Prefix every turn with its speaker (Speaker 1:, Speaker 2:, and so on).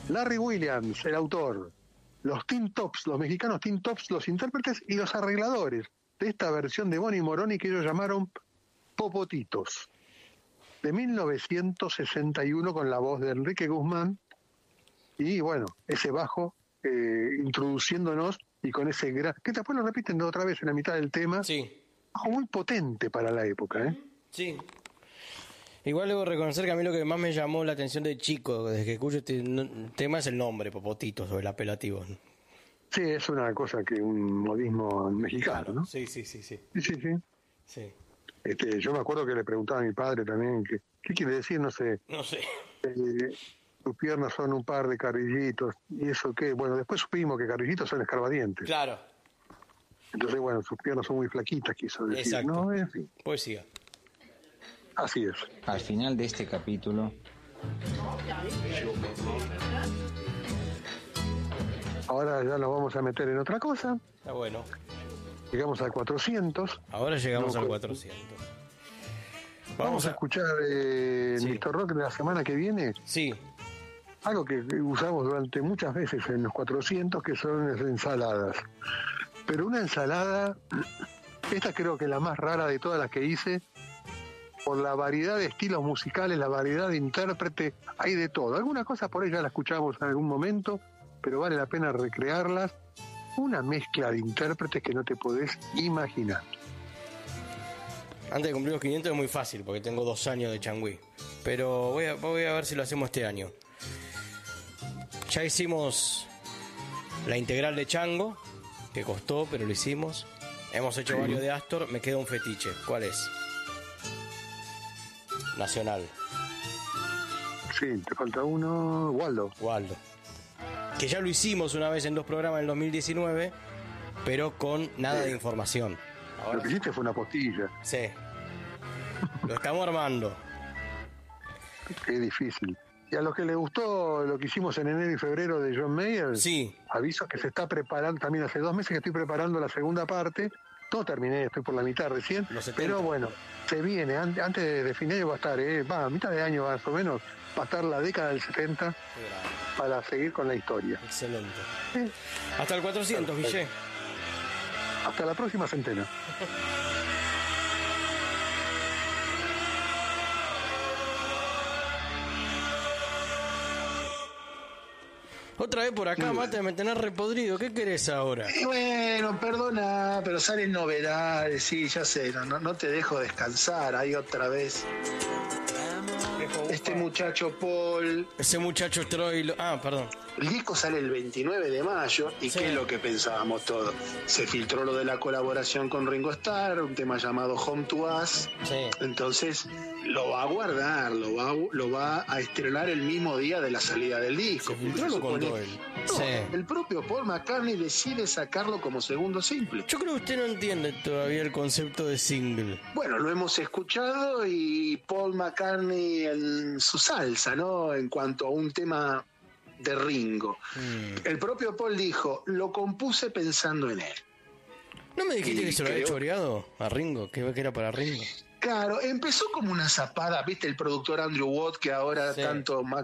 Speaker 1: Larry Williams, el autor, los Teen Tops, los mexicanos Teen Tops, los intérpretes y los arregladores de esta versión de Bonnie Moroni que ellos llamaron Popotitos, de 1961, con la voz de Enrique Guzmán, y bueno, ese bajo introduciéndonos, y con ese gran, que después lo repiten otra vez en la mitad del tema,
Speaker 2: Sí.
Speaker 1: bajo muy potente para la época, ¿eh?
Speaker 2: Sí. Igual debo reconocer que a mí lo que más me llamó la atención de chico, desde que escucho este tema, es el nombre, Popotitos, o el apelativo.
Speaker 1: Sí, es una cosa que un modismo mexicano, ¿no?
Speaker 2: Sí.
Speaker 1: Sí. Yo me acuerdo que le preguntaba a mi padre también, ¿qué quiere decir? No sé. Tus piernas son un par de carrillitos, ¿y eso qué? Bueno, después supimos que carrillitos son escarbadientes.
Speaker 2: Claro.
Speaker 1: Entonces, bueno, sus piernas son muy flaquitas, quiso decir.
Speaker 2: Exacto.
Speaker 1: ¿No? En fin.
Speaker 2: Poesía.
Speaker 1: Así es.
Speaker 3: Al final de este capítulo,
Speaker 1: ahora ya nos vamos a meter en otra cosa.
Speaker 2: Está bueno.
Speaker 1: Llegamos al 400.
Speaker 2: Ahora llegamos al 400.
Speaker 1: Vamos a escuchar en Mr. Rock de la semana que viene.
Speaker 2: Sí.
Speaker 1: Algo que usamos durante muchas veces en los 400, que son las ensaladas. Pero una ensalada, esta creo que es la más rara de todas las que hice, por la variedad de estilos musicales, la variedad de intérpretes, hay de todo. Algunas cosas por ahí ya las escuchamos en algún momento, pero vale la pena recrearlas. Una mezcla de intérpretes que no te podés imaginar.
Speaker 2: Antes de cumplir los 500 es muy fácil, porque tengo 2 años de changüí. Pero voy a ver si lo hacemos este año. Ya hicimos la integral de Chango, que costó, pero lo hicimos. Hemos hecho varios de Astor, me queda un fetiche. ¿Cuál es? Nacional.
Speaker 1: Sí, te falta uno. Waldo.
Speaker 2: Que ya lo hicimos una vez en 2 programas en el 2019, pero con nada de información. Ahora
Speaker 1: Lo que hiciste fue una postilla.
Speaker 2: sí. Lo estamos armando.
Speaker 1: Qué difícil. Y a los que les gustó lo que hicimos en enero y febrero de John Mayer,
Speaker 2: Sí.
Speaker 1: aviso que se está preparando, también hace 2 meses que estoy preparando la segunda parte. No terminé, estoy por la mitad recién,
Speaker 2: Los 70.
Speaker 1: pero bueno, se viene, antes de fin de año va a estar, a mitad de año más o menos, va a estar la década del 70 para seguir con la historia.
Speaker 2: Excelente.
Speaker 1: Sí.
Speaker 2: Hasta el 400, Guille.
Speaker 1: Hasta la próxima centena.
Speaker 2: Otra vez por acá, Mate, me tenés repodrido. ¿Qué querés ahora?
Speaker 4: Bueno, perdona, pero salen novedades, sí, ya sé, no te dejo descansar, ahí otra vez. Este muchacho Paul,
Speaker 2: Ese muchacho Troy... perdón.
Speaker 4: el disco sale el 29 de mayo, y
Speaker 2: Sí.
Speaker 4: ¿qué es lo que pensábamos todos? Se filtró lo de la colaboración con Ringo Starr, un tema llamado Home to Us,
Speaker 2: Sí.
Speaker 4: entonces lo va a guardar, lo va a estrenar el mismo día de la salida del disco.
Speaker 2: ¿Se filtró o lo contó él?
Speaker 4: No,
Speaker 2: Sí.
Speaker 4: el propio Paul McCartney decide sacarlo como segundo simple.
Speaker 2: Yo creo que usted no entiende todavía el concepto de single.
Speaker 4: Bueno, lo hemos escuchado y Paul McCartney en su salsa, ¿no? En cuanto a un tema de Ringo. El propio Paul dijo, lo compuse pensando en él.
Speaker 2: ¿No me dijiste
Speaker 4: Y
Speaker 2: que se lo había
Speaker 4: creo-
Speaker 2: choreado a Ringo? Que era para Ringo.
Speaker 4: Claro, empezó como una zapada, ¿viste? El productor Andrew Watt, que ahora
Speaker 2: Sí.
Speaker 4: tanto